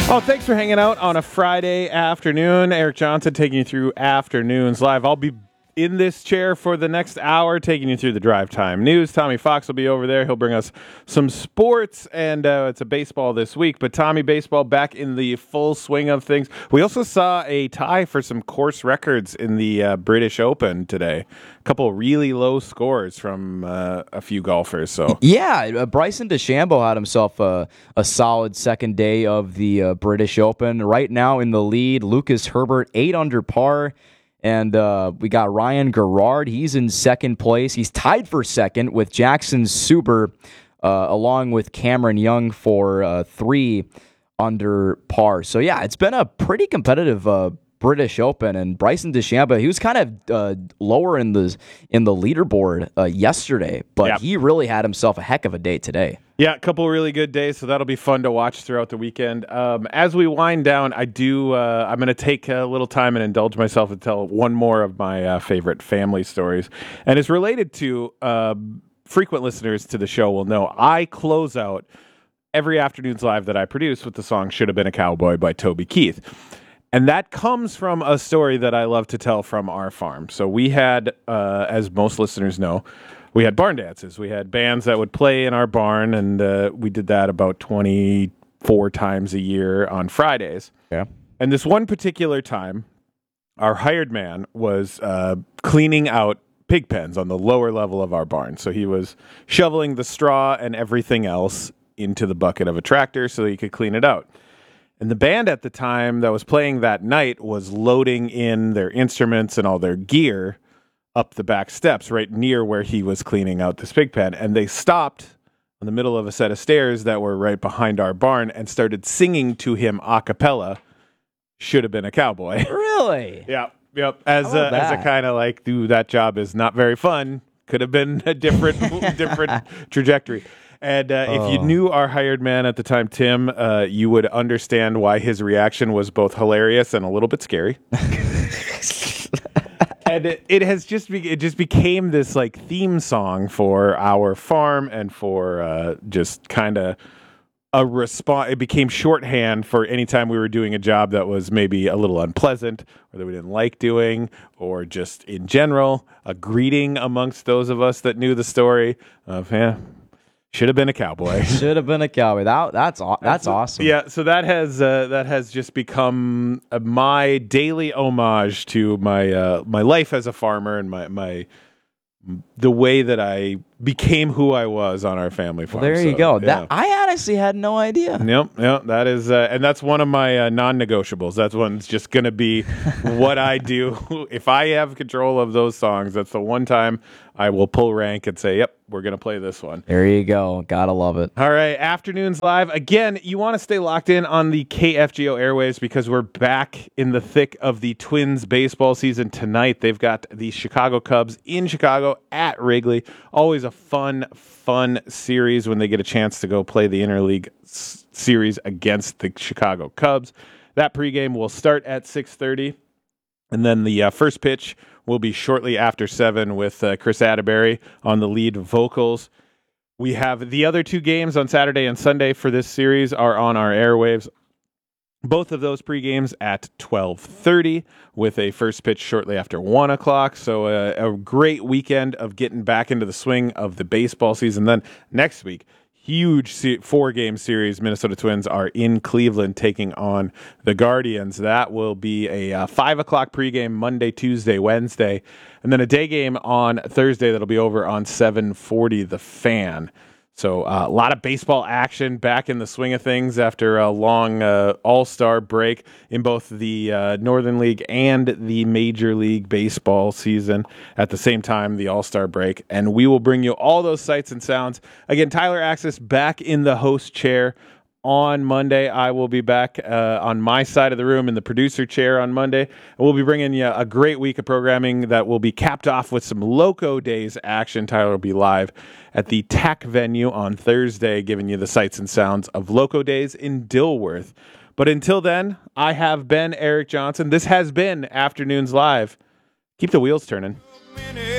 Oh, thanks for hanging out on a Friday afternoon. Eric Johnson taking you through Afternoons Live. I'll be in this chair for the next hour taking you through the drive time news. Tommy Fox will be over there. He'll bring us some sports, and it's a baseball this week. But Tommy, baseball back in the full swing of things. We also saw a tie for some course records in the British Open today. A couple really low scores from a few golfers. So yeah, Bryson DeChambeau had himself a solid second day of the British Open. Right now in the lead, Lucas Herbert 8 under par. And we got Ryan Gerard. He's in second place. He's tied for second with Jackson Suber, along with Cameron Young for 3 under par. So, yeah, it's been a pretty competitive British Open. And Bryson DeChambeau, he was kind of lower in the leaderboard yesterday, but he really had himself a heck of a day today. Yeah, a couple of really good days, so that'll be fun to watch throughout the weekend. As we wind down, I'm going to take a little time and indulge myself and tell one more of my favorite family stories. And it's related to frequent listeners to the show will know I close out every Afternoons Live that I produce with the song Should Have Been a Cowboy by Toby Keith. And that comes from a story that I love to tell from our farm. So we had, as most listeners know, we had barn dances. We had bands that would play in our barn, and we did that about 24 times a year on Fridays. Yeah. And this one particular time, our hired man was cleaning out pig pens on the lower level of our barn. So he was shoveling the straw and everything else into the bucket of a tractor so that he could clean it out. And the band at the time that was playing that night was loading in their instruments and all their gear up the back steps right near where he was cleaning out this pig pen. And they stopped in the middle of a set of stairs that were right behind our barn and started singing to him a cappella, Should Have Been a Cowboy. Really? Yep. As a kind of like, dude, that job is not very fun. Could have been a different trajectory. And if you knew our hired man at the time, Tim, you would understand why his reaction was both hilarious and a little bit scary. And it just became this like theme song for our farm and for just kind of a response. It became shorthand for any time we were doing a job that was maybe a little unpleasant or that we didn't like doing, or just in general, a greeting amongst those of us that knew the story of, should have been a cowboy. Should have been a cowboy. That's awesome. Yeah, so that has just become my daily homage to my my life as a farmer and the way that I became who I was on our family farm. Well, there you go. Yeah. That I honestly had no idea. Yep. That is, and that's one of my non-negotiables. That's one's just going to be what I do. If I have control of those songs, that's the one time I will pull rank and say, yep, we're going to play this one. There you go. Gotta love it. All right, Afternoons Live. Again, you want to stay locked in on the KFGO airwaves because we're back in the thick of the Twins baseball season tonight. They've got the Chicago Cubs in Chicago at Wrigley. Always a fun series when they get a chance to go play the interleague series against the Chicago Cubs. That pregame will start at 6:30, and then the first pitch will be shortly after 7 with Chris Atterbury on the lead vocals. We have the other 2 games on Saturday and Sunday for this series are on our airwaves. Both of those pregames at 12:30 with a first pitch shortly after 1 o'clock. So a great weekend of getting back into the swing of the baseball season. Then next week, huge 4-game series. Minnesota Twins are in Cleveland taking on the Guardians. That will be a 5 o'clock pregame Monday, Tuesday, Wednesday. And then a day game on Thursday that'll be over on 740 The Fan. So a lot of baseball action back in the swing of things after a long all-star break in both the Northern League and the Major League Baseball season at the same time, the all-star break. And we will bring you all those sights and sounds. Again, Tyler Axis back in the host chair on Monday. I will be back on my side of the room in the producer chair on Monday. And we'll be bringing you a great week of programming that will be capped off with some Loco Days action. Tyler will be live at the TAC venue on Thursday, giving you the sights and sounds of Loco Days in Dilworth. But until then, I have been Eric Johnson. This has been Afternoons Live. Keep the wheels turning.